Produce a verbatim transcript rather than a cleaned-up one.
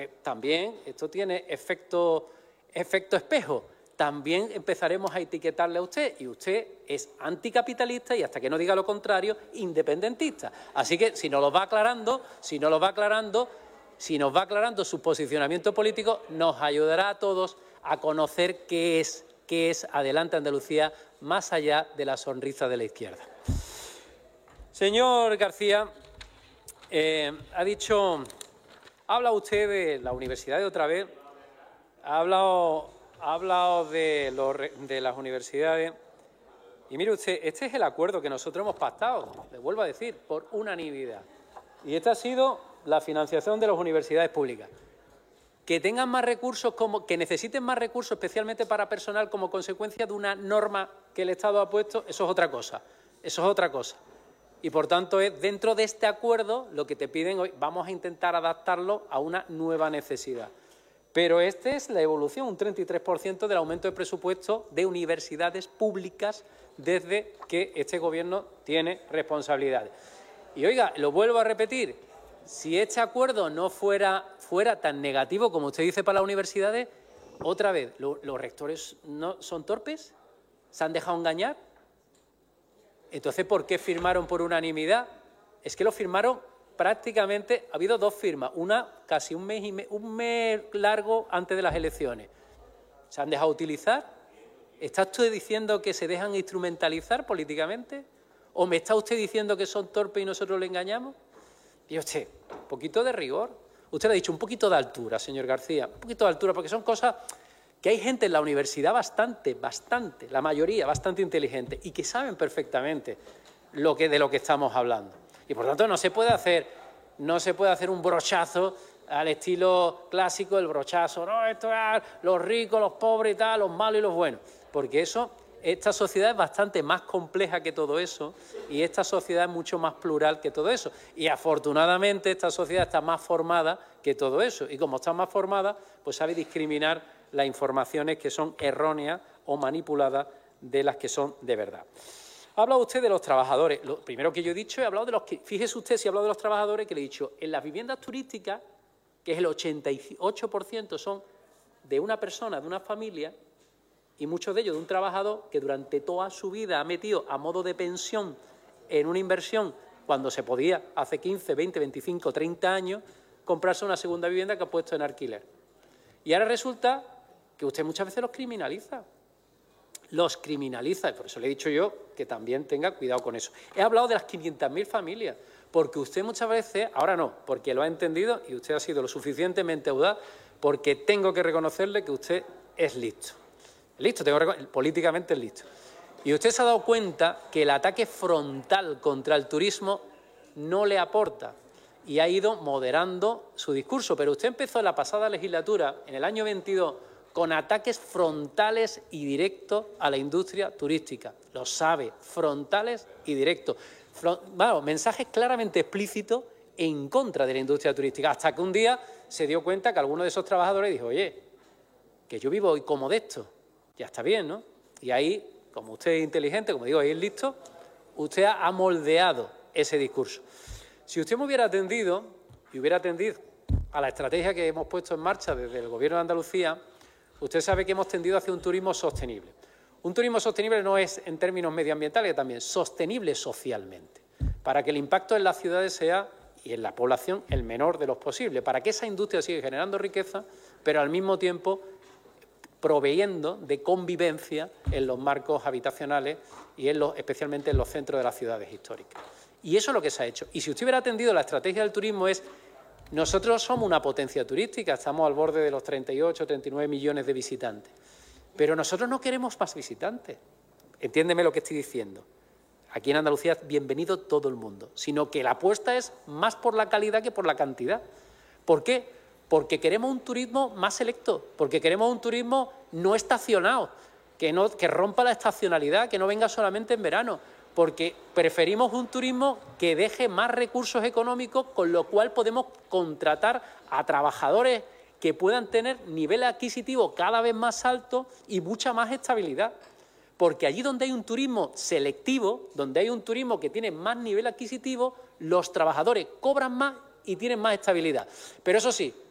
pues también esto tiene efecto, efecto espejo. También empezaremos a etiquetarle a usted, y usted es anticapitalista y, hasta que no diga lo contrario, independentista. Así que, si nos lo va aclarando, si nos lo va aclarando, si nos va aclarando su posicionamiento político, nos ayudará a todos a conocer qué es, qué es Adelante Andalucía, más allá de la sonrisa de la izquierda. Señor García, eh, ha dicho, ha hablado usted de la universidad de otra vez, ha hablado... Ha hablado de, los, de las universidades y mire usted, este es el acuerdo que nosotros hemos pactado, le vuelvo a decir, por unanimidad. Y esta ha sido la financiación de las universidades públicas. Que tengan más recursos, como, que necesiten más recursos, especialmente para personal, como consecuencia de una norma que el Estado ha puesto, eso es otra cosa. Eso es otra cosa. Y, por tanto, es dentro de este acuerdo lo que te piden hoy, vamos a intentar adaptarlo a una nueva necesidad. Pero esta es la evolución, un treinta y tres por ciento del aumento de presupuesto de universidades públicas desde que este Gobierno tiene responsabilidades. Y, oiga, lo vuelvo a repetir, si este acuerdo no fuera, fuera tan negativo como usted dice para las universidades, otra vez, ¿lo, ¿los rectores no son torpes? ¿Se han dejado engañar? Entonces, ¿por qué firmaron por unanimidad? Es que lo firmaron prácticamente, ha habido dos firmas, una casi un mes, y me, un mes largo antes de las elecciones. ¿Se han dejado utilizar? ¿Está usted diciendo que se dejan instrumentalizar políticamente? ¿O me está usted diciendo que son torpes y nosotros le engañamos? Y usted, un poquito de rigor. Usted ha dicho un poquito de altura, señor García, un poquito de altura, porque son cosas que hay gente en la universidad bastante, bastante, la mayoría bastante inteligente y que saben perfectamente lo que, de lo que estamos hablando. Y, por tanto, no se puede hacer, no se puede hacer un brochazo al estilo clásico, el brochazo, no, esto es los ricos, los pobres y tal, los malos y los buenos. Porque eso, esta sociedad es bastante más compleja que todo eso y esta sociedad es mucho más plural que todo eso. Y, afortunadamente, esta sociedad está más formada que todo eso. Y, como está más formada, pues sabe discriminar las informaciones que son erróneas o manipuladas de las que son de verdad. Ha hablado usted de los trabajadores. Lo primero que yo he dicho, he hablado de los que, fíjese usted si he hablado de los trabajadores, que le he dicho, en las viviendas turísticas, que es el ochenta y ocho por ciento son de una persona, de una familia, y muchos de ellos de un trabajador que durante toda su vida ha metido a modo de pensión en una inversión cuando se podía, hace quince, veinte, veinticinco, treinta años, comprarse una segunda vivienda que ha puesto en alquiler. Y ahora resulta que usted muchas veces los criminaliza. Los criminaliza, y por eso le he dicho yo que también tenga cuidado con eso. He hablado de las quinientas mil familias, porque usted muchas veces, ahora no, porque lo ha entendido y usted ha sido lo suficientemente audaz, porque tengo que reconocerle que usted es listo. Listo, tengo que políticamente es listo. Y usted se ha dado cuenta que el ataque frontal contra el turismo no le aporta y ha ido moderando su discurso. Pero usted empezó en la pasada legislatura, en el año veintidós, con ataques frontales y directos a la industria turística. Lo sabe, frontales y directos. Front, bueno, mensajes claramente explícitos en contra de la industria turística, hasta que un día se dio cuenta que alguno de esos trabajadores dijo, oye, que yo vivo hoy como de esto, ya está bien, ¿no? Y ahí, como usted es inteligente, como digo, ahí es listo, usted ha moldeado ese discurso. Si usted me hubiera atendido y hubiera atendido a la estrategia que hemos puesto en marcha desde el Gobierno de Andalucía, usted sabe que hemos tendido hacia un turismo sostenible. Un turismo sostenible no es en términos medioambientales, también sostenible socialmente, para que el impacto en las ciudades sea, y en la población, el menor de los posibles, para que esa industria siga generando riqueza, pero al mismo tiempo proveyendo de convivencia en los marcos habitacionales y en los, especialmente en los centros de las ciudades históricas. Y eso es lo que se ha hecho. Y si usted hubiera atendido, la estrategia del turismo es: nosotros somos una potencia turística, estamos al borde de los treinta y ocho, treinta y nueve millones de visitantes, pero nosotros no queremos más visitantes. Entiéndeme lo que estoy diciendo. Aquí en Andalucía es bienvenido todo el mundo, sino que la apuesta es más por la calidad que por la cantidad. ¿Por qué? Porque queremos un turismo más selecto, porque queremos un turismo no estacionado, que, no, que rompa la estacionalidad, que no venga solamente en verano, porque preferimos un turismo que deje más recursos económicos, con lo cual podemos contratar a trabajadores que puedan tener nivel adquisitivo cada vez más alto y mucha más estabilidad. Porque allí donde hay un turismo selectivo, donde hay un turismo que tiene más nivel adquisitivo, los trabajadores cobran más y tienen más estabilidad. Pero eso sí,